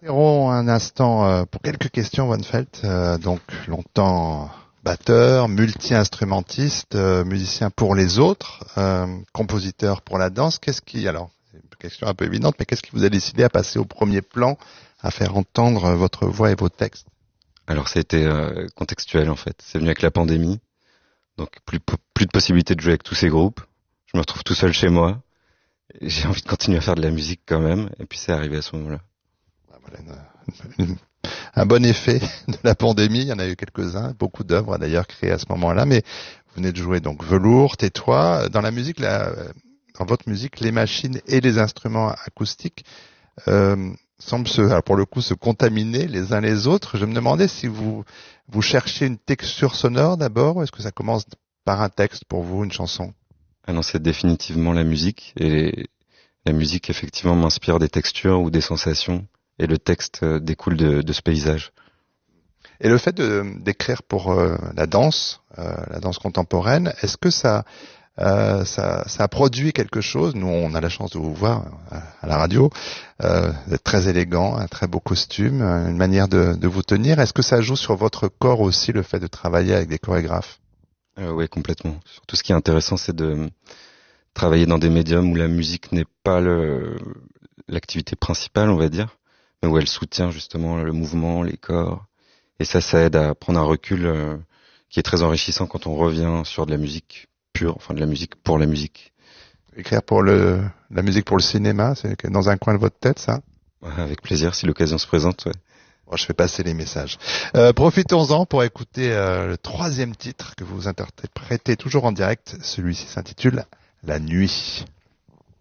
Interromps un instant pour quelques questions, Von Felt. Donc longtemps batteur, multi-instrumentiste, musicien pour les autres, compositeur pour la danse. Alors, c'est une question un peu évidente, mais qu'est-ce qui vous a décidé à passer au premier plan, à faire entendre votre voix et vos textes? Alors ça a été contextuel en fait. C'est venu avec la pandémie, donc plus de possibilité de jouer avec tous ces groupes. Je me retrouve tout seul chez moi. Et j'ai envie de continuer à faire de la musique quand même, et puis c'est arrivé à ce moment-là. Voilà un bon effet de la pandémie. Il y en a eu quelques-uns, beaucoup d'œuvres d'ailleurs créées à ce moment-là. Mais vous venez de jouer donc Velours, Tais-toi. Dans la musique, dans votre musique, les machines et les instruments acoustiques semblent alors pour le coup se contaminer les uns les autres. Je me demandais si vous cherchez une texture sonore d'abord, ou est-ce que ça commence par un texte pour vous, une chanson? Ah non, c'est définitivement la musique, et la musique effectivement m'inspire des textures ou des sensations, et le texte découle de ce paysage. Et le fait d'écrire pour la danse contemporaine, est-ce que ça a produit quelque chose? Nous, on a la chance de vous voir à la radio, vous êtes très élégant, un très beau costume, une manière de vous tenir. Est-ce que ça joue sur votre corps aussi, le fait de travailler avec des chorégraphes? Oui, complètement. Surtout, ce qui est intéressant, c'est de travailler dans des médiums où la musique n'est pas l'activité principale, on va dire, mais où elle soutient justement le mouvement, les corps. Et ça aide à prendre un recul qui est très enrichissant quand on revient sur de la musique pure, enfin de la musique pour la musique. Écrire pour la musique pour le cinéma, c'est dans un coin de votre tête, ça? Ouais, avec plaisir, si l'occasion se présente, ouais. Bon, je fais passer les messages. Profitons-en pour écouter le troisième titre que vous interprétez toujours en direct. Celui-ci s'intitule La Nuit.